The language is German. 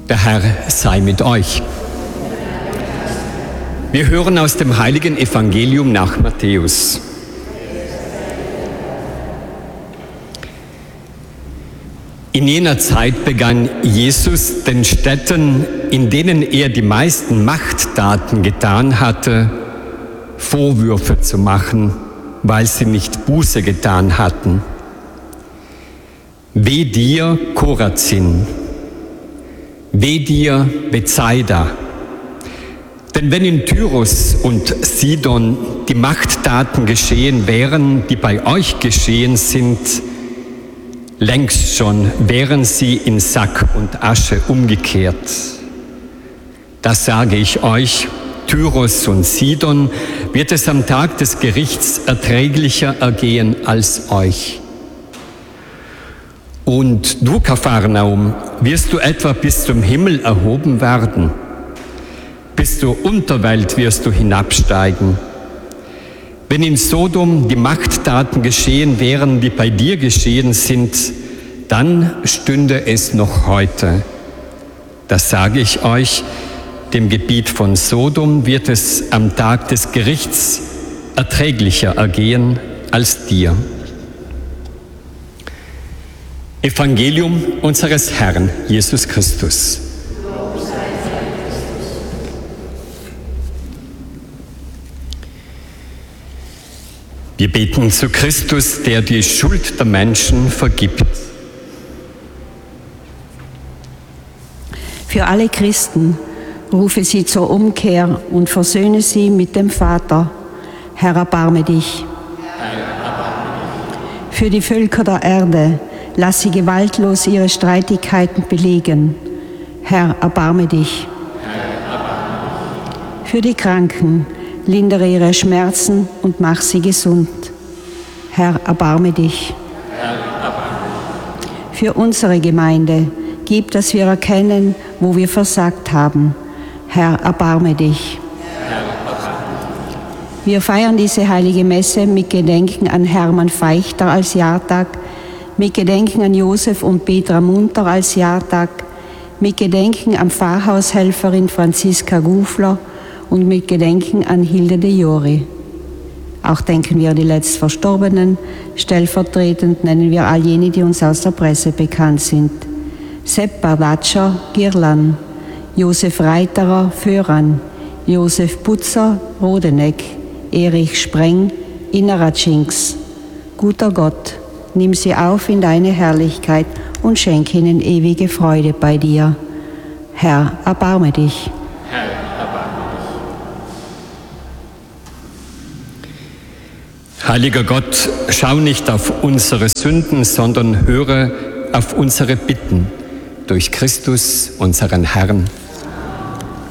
Der Herr sei mit euch. Wir hören aus dem heiligen Evangelium nach Matthäus. In jener Zeit begann Jesus, den Städten, in denen er die meisten Machttaten getan hatte, Vorwürfe zu machen, weil sie nicht Buße getan hatten. Weh dir, Chorazin! Weh dir, Bethsaida! Denn wenn in Tyrus und Sidon die Machttaten geschehen wären, die bei euch geschehen sind, längst schon wären sie in Sack und Asche umgekehrt. Das sage ich euch, Tyrus und Sidon wird es am Tag des Gerichts erträglicher ergehen als euch. Und du, Kapharnaum, wirst du etwa bis zum Himmel erhoben werden? Bis zur Unterwelt wirst du hinabsteigen. Wenn in Sodom die Machttaten geschehen wären, die bei dir geschehen sind, dann stünde es noch heute. Das sage ich euch, dem Gebiet von Sodom wird es am Tag des Gerichts erträglicher ergehen als dir. Evangelium unseres Herrn Jesus Christus. Wir beten zu Christus, der die Schuld der Menschen vergibt. Für alle Christen rufe sie zur Umkehr und versöhne sie mit dem Vater. Herr, erbarme dich. Für die Völker der Erde, lass sie gewaltlos ihre Streitigkeiten belegen. Herr, erbarme dich. Für die Kranken, lindere ihre Schmerzen und mach sie gesund. Herr, erbarme dich. Für unsere Gemeinde, gib, dass wir erkennen, wo wir versagt haben. Herr, erbarme dich. Wir feiern diese heilige Messe mit Gedenken an Hermann Feichter als Jahrtag, mit Gedenken an Josef und Petra Munter als Jahrtag, mit Gedenken an Pfarrhaushelferin Franziska Gufler und mit Gedenken an Hilde de Jori. Auch denken wir an die letzt Verstorbenen. Stellvertretend nennen wir all jene, die uns aus der Presse bekannt sind. Sepp Bardaccia, Girlan, Josef Reiterer, Föhran, Josef Putzer, Rodeneck, Erich Spreng, Inneratschinks. Guter Gott, nimm sie auf in deine Herrlichkeit und schenk ihnen ewige Freude bei dir. Herr, erbarme dich. Herr, erbarme dich. Heiliger Gott, schau nicht auf unsere Sünden, sondern höre auf unsere Bitten durch Christus, unseren Herrn.